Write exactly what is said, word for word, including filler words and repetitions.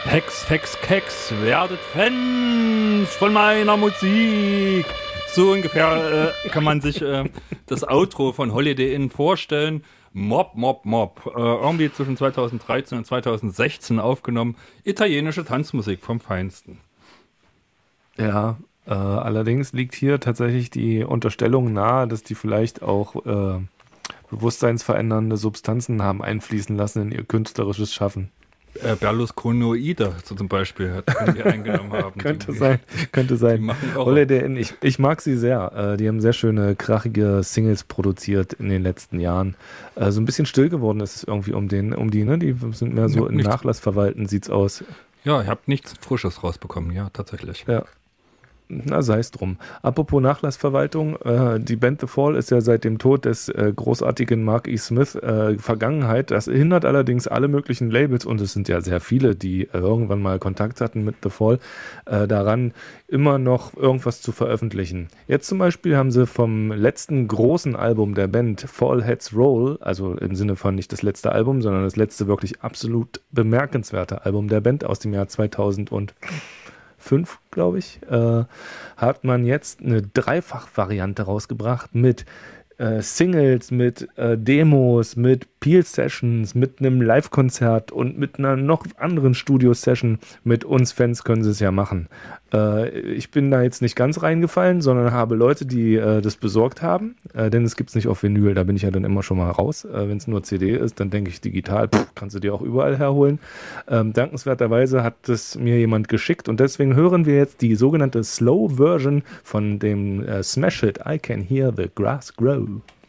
Hex, Fex, Keks, werdet Fans von meiner Musik. So ungefähr äh, kann man sich äh, das Outro von Holiday Inn vorstellen. Mob, Mob, Mob. Äh, irgendwie zwischen zweitausenddreizehn und zweitausendsechzehn aufgenommen. Italienische Tanzmusik vom Feinsten. Ja, äh, allerdings liegt hier tatsächlich die Unterstellung nahe, dass die vielleicht auch äh, bewusstseinsverändernde Substanzen haben einfließen lassen in ihr künstlerisches Schaffen. Äh, Berlusconioide so zum Beispiel, den wir eingenommen haben. könnte die, sein, könnte sein. Holiday Inn, ich, ich mag sie sehr. Äh, die haben sehr schöne, krachige Singles produziert in den letzten Jahren. Äh, so ein bisschen still geworden ist es irgendwie um, den, um die, ne? Die sind mehr so ja, im Nachlass verwalten, sieht's aus. Ja, ihr habt nichts Frisches rausbekommen, ja, tatsächlich. Ja. Na, sei es drum. Apropos Nachlassverwaltung, äh, die Band The Fall ist ja seit dem Tod des äh, großartigen Mark E. Smith äh, Vergangenheit. Das hindert allerdings alle möglichen Labels, und es sind ja sehr viele, die äh, irgendwann mal Kontakt hatten mit The Fall, äh, daran, immer noch irgendwas zu veröffentlichen. Jetzt zum Beispiel haben sie vom letzten großen Album der Band, Fall Heads Roll, also im Sinne von nicht das letzte Album, sondern das letzte wirklich absolut bemerkenswerte Album der Band aus dem Jahr zweitausend und fünf, glaube ich, äh, hat man jetzt eine Dreifach-Variante rausgebracht mit äh, Singles, mit äh, Demos, mit Peel-Sessions, mit einem Live-Konzert und mit einer noch anderen Studio-Session. Mit uns Fans können sie es ja machen. Äh, ich bin da jetzt nicht ganz reingefallen, sondern habe Leute, die äh, das besorgt haben, äh, denn es gibt es nicht auf Vinyl, da bin ich ja dann immer schon mal raus. Äh, wenn es nur C D ist, dann denke ich digital, pff, kannst du dir auch überall herholen. Ähm, dankenswerterweise hat es mir jemand geschickt und deswegen hören wir jetzt die sogenannte Slow Version von dem äh, Smash Hit I Can Hear the Grass Grow.